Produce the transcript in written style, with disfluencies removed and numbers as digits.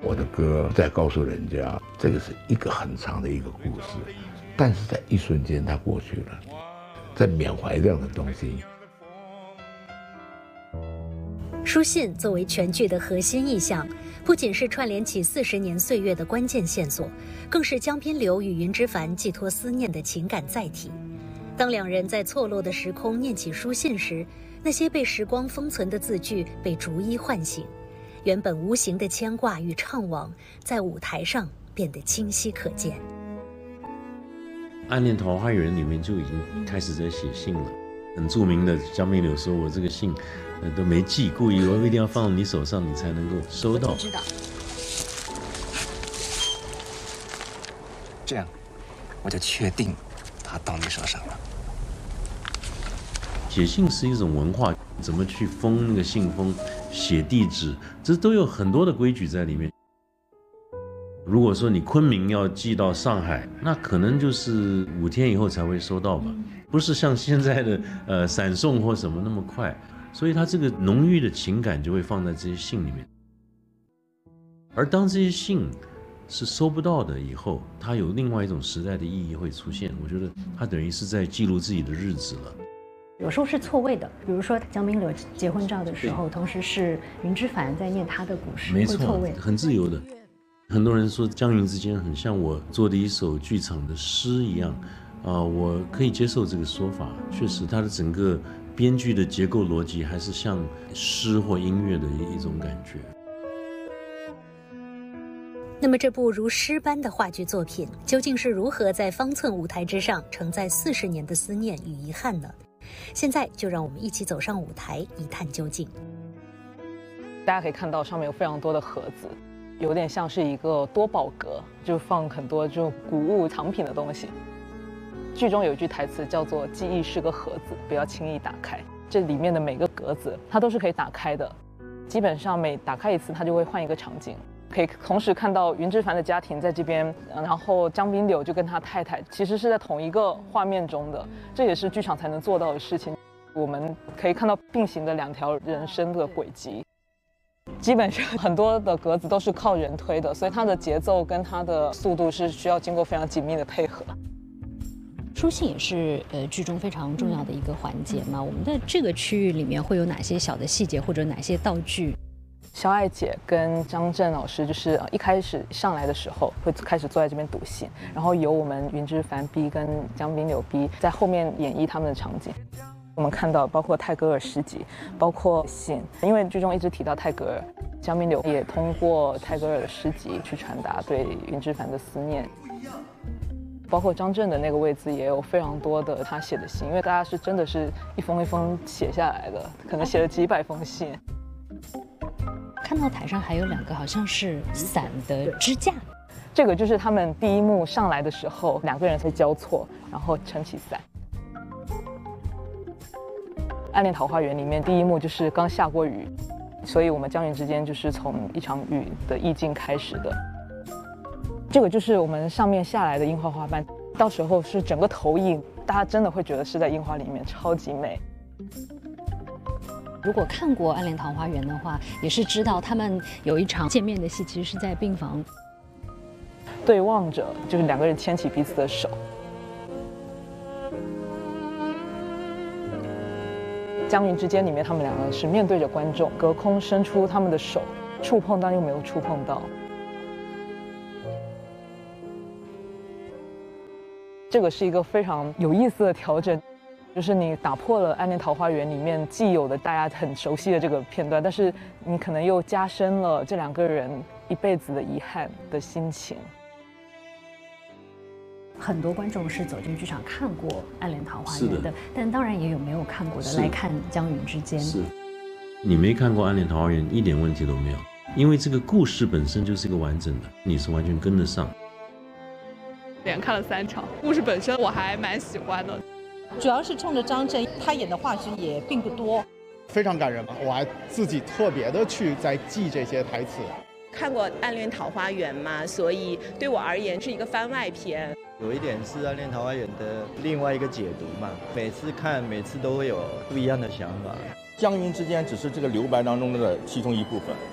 我的歌在告诉人家，这个是一个很长的一个故事，但是在一瞬间它过去了，在缅怀这样的东西。 书信作为全剧的核心意象，不仅是串联起40年岁月的关键线索，更是江滨柳与云之凡寄托思念的情感载体。当两人在错落的时空念起书信时，那些被时光封存的字句被逐一唤醒，原本无形的牵挂与怅惘，在舞台上变得清晰可见。《 暗恋桃花源》里面就已经开始在写信了，很著名的江滨柳说：“我这个信，都没寄，故意我一定要放到你手上，你才能够收到。” 知道。 这样，我就确定它到你手上了。 写信是一种文化，怎么去封那个信封、写地址，这都有很多的规矩在里面。如果说你昆明要寄到上海，那可能就是5天以后才会收到吧，不是像现在的闪送或什么那么快，所以它这个浓郁的情感就会放在这些信里面。而当这些信是收不到的以后，它有另外一种时代的意义会出现。我觉得它等于是在记录自己的日子了。 有时候是错位的，比如说江滨柳结婚照的时候，同时是云之凡在念他的故事， 没错， 会错位， 很自由的。很多人说江云之间很像我做的一首剧场的诗一样，我可以接受这个说法。确实，它的整个编剧的结构逻辑还是像诗或音乐的一种感觉。 那么这部如诗般的话剧作品，究竟是如何在方寸舞台之上承载40年的思念与遗憾呢？现在就让我们一起走上舞台，一探究竟。 大家可以看到上面有非常多的盒子，有点像是一个多宝格，就放很多就古物藏品的东西。剧中有一句台词叫做“记忆是个盒子，不要轻易打开”。这里面的每个格子它都是可以打开的，基本上每打开一次，它就会换一个场景。可以同时看到云之凡的家庭在这边，然后江滨柳就跟他太太其实是在同一个画面中的，这也是剧场才能做到的事情。我们可以看到并行的2条人生的轨迹，基本上很多的格子都是靠人推的，所以它的节奏跟它的速度是需要经过非常紧密的配合。 书信也是剧中非常重要的一个环节嘛。我们在这个区域里面会有哪些小的细节或者哪些道具？ 肖爱姐跟张震老师就是一开始上来的时候会开始坐在这边读信，然后由我们云之凡 B 跟江滨柳 B 在后面演绎他们的场景。我们看到包括泰戈尔诗集，包括信，因为剧中一直提到泰戈尔，江滨柳也通过泰戈尔的诗集去传达对云之凡的思念。包括张震的那个位置也有非常多的他写的信，因为大家是真的是一封一封写下来的，可能写了几百封信。 看到台上还有2个好像是伞的支架， 这个就是他们第一幕上来的时候2个人会交错，然后撑起伞。暗恋桃花源里面第一幕就是刚下过雨，所以我们江云之间就是从一场雨的意境开始的。这个就是我们上面下来的樱花花瓣，到时候是整个投影，大家真的会觉得是在樱花里面，超级美。 如果看过《暗恋桃花源》的话，也是知道他们有一场见面的戏，其实是在病房对望着，就是2个人牵起彼此的手。江云之间里面，他们2个是面对着观众，隔空伸出他们的手，触碰但又没有触碰到。这个是一个非常有意思的调整。就是你打破了《暗恋桃花源》里面既有的大家很熟悉的这个片段，但是你可能又加深了这2个人一辈子的遗憾的心情。 很多观众是走进剧场看过《暗恋桃花源》 的， 但当然也有没有看过的来看江云之间。 是，你没看过《暗恋桃花源》一点问题都没有，因为这个故事本身就是一个完整的，你是完全跟得上。 连看了3场，故事本身我还蛮喜欢的。 主要是冲着张震，他演的话剧也并不多， 非常感人嘛。我还自己特别的去在记这些台词。 看过《暗恋桃花源》嘛，所以对我而言是一个番外篇。 有一点是《暗恋桃花源》的另外一个解读嘛，每次看每次都会有不一样的想法。 江云之间只是这个留白当中的其中一部分。